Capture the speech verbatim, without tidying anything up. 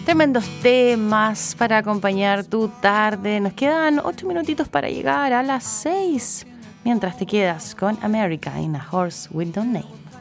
Tremendos temas para acompañar tu tarde. Nos quedan ocho minutitos para llegar a las seis. Mientras te quedas con America in a Horse with No Name.